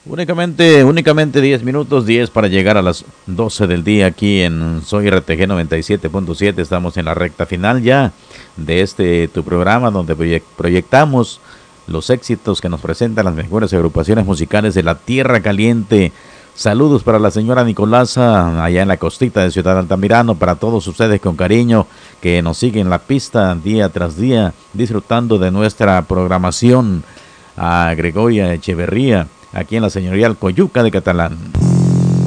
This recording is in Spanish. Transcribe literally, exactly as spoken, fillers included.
Únicamente, únicamente diez minutos, diez para llegar a las doce del día aquí en Soy R T G noventa y siete punto siete. Estamos en la recta final ya de este tu programa donde proyectamos los éxitos que nos presentan las mejores agrupaciones musicales de la Tierra Caliente. Saludos para la señora Nicolasa allá en la costita de Ciudad Altamirano, para todos ustedes con cariño que nos siguen la pista día tras día disfrutando de nuestra programación. A Gregoria Echeverría aquí en la señorial Coyuca de Catalán.